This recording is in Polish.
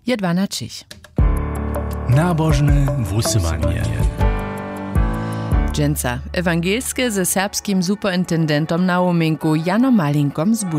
je 12. Nabożne wusymanie. Dżęca ewangelskie ze serbskim superintendentom na Umenku Janom Malinkom z